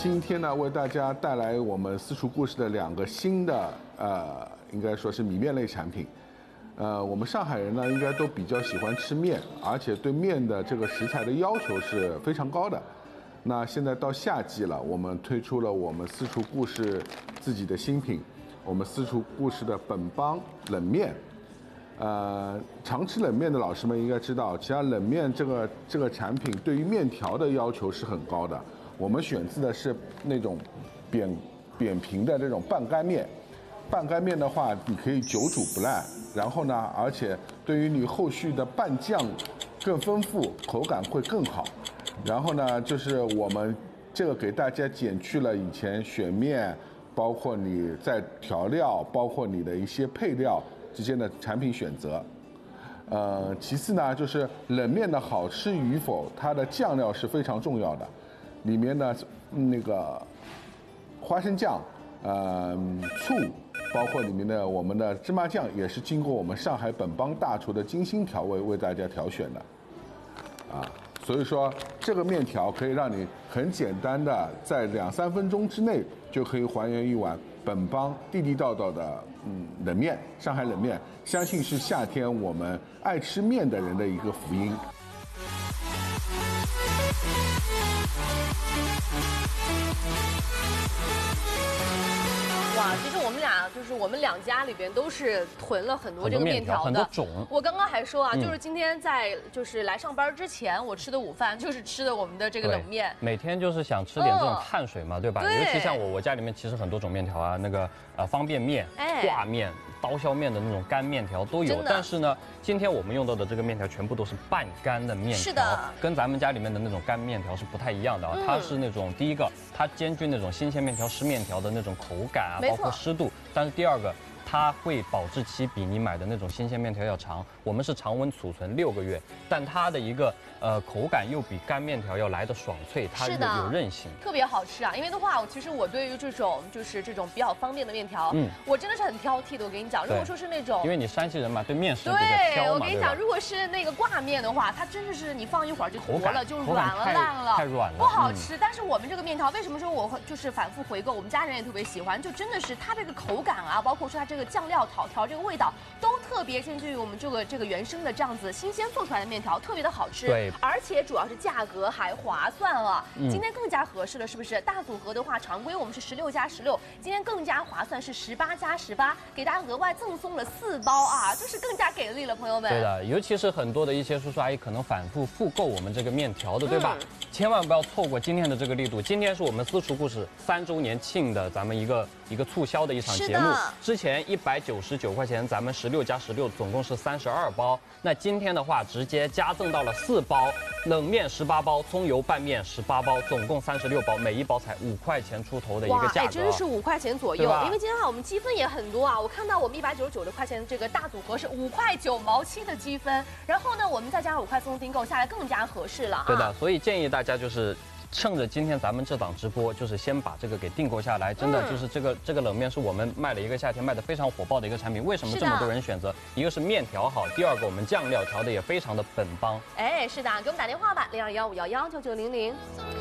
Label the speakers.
Speaker 1: 今天呢，为大家带来我们私厨故事的2个新的应该说是米面类产品。我们上海人呢，应该都比较喜欢吃面，而且对面的这个食材的要求是非常高的。那现在到夏季了，我们推出了我们私厨故事自己的新品，我们私厨故事的本帮冷面。常吃冷面的老师们应该知道，其实冷面这个产品对于面条的要求是很高的。我们选择的是那种扁平的这种半干面。半干面的话，你可以久煮不烂，然后呢，而且对于你后续的拌酱更丰富，口感会更好。然后呢，就是我们这个给大家减去了以前选面，包括你在调料，包括你的一些配料之间的产品选择。其次呢，就是冷面的好吃与否，它的酱料是非常重要的。里面呢，那个花生酱、醋，包括里面的我们的芝麻酱，也是经过我们上海本帮大厨的精心调味为大家挑选的。所以说这个面条可以让你很简单的在2-3分钟之内就可以还原一碗本帮地地道道的冷面，上海冷面，相信是夏天我们爱吃面的人的一个福音。
Speaker 2: 哇，其实我们两家里边都是囤了很多这个面条的，
Speaker 3: 很多种。
Speaker 2: 我刚刚还说啊，就是今天在来上班之前，我吃的午饭就是吃的我们的这个冷面。
Speaker 3: 每天就是想吃点这种碳水嘛，对吧？
Speaker 2: 对。
Speaker 3: 尤其像我家里面其实很多种面条啊，那个方便面、挂面、刀削面的那种干面条都有。但是呢，今天我们用到的这个面条全部都是半干的面条，
Speaker 2: 是的，
Speaker 3: 跟咱们家里面的那种干面条是不太一样的啊。它是那种第一个，它兼具那种新鲜面条、湿面条的那种口感啊，包括湿度。但是第二个，它会保质期比你买的那种新鲜面条要长。我们是常温储存6个月，但它的一个口感又比干面条要来的爽脆，它有韧性，
Speaker 2: 特别好吃啊。因为的话，其实我对于这种比较方便的面条，我真的是很挑剔的。我跟你讲，如果说是那种，
Speaker 3: 因为你山西人嘛，对面食比较挑嘛。
Speaker 2: 我跟你讲，如果是那个挂面的话，它真的是你放一会儿就坨了，就软了烂了，
Speaker 3: 太软了，
Speaker 2: 不好吃。但是我们这个面条为什么说我会反复回购？我们家人也特别喜欢，就真的是它这个口感啊，包括说它这个酱料调这个味道，都特别兼具于我们这个原生的这样子新鲜做出来的面条，特别的好吃。
Speaker 3: 对，
Speaker 2: 而且主要是价格还划算啊。今天更加合适了，是不是？大组合的话，常规我们是16+16，今天更加划算是18+18，给大家额外赠送了4包啊，就是更加给力了，朋友们。
Speaker 3: 对的，尤其是很多的一些叔叔阿姨可能反复复购我们这个面条的，对吧？千万不要错过今天的这个力度。今天是我们私厨故事3周年庆的咱们一个促销的一场节目。之前199块钱，咱们16+16，总共是32包。那今天的话，直接加赠到了4包，冷面18包，葱油拌面18包，总共36包，每一包才5块钱出头的一个价格。
Speaker 2: 真是5块钱左右。因为今天的话，我们积分也很多啊。我看到我们199块钱的这个大组合是5块9毛7的积分，然后呢，我们再加上5块送订购，下来更加合适了啊。
Speaker 3: 对的，所以建议大家就是趁着今天咱们这档直播，就是先把这个给订购下来。真的就是这个冷面是我们卖了一个夏天卖的非常火爆的一个产品。为什么这么多人选择？一个是面条好，第二个我们酱料调的也非常的本帮。
Speaker 2: 是的，给我们打电话吧，0215119900。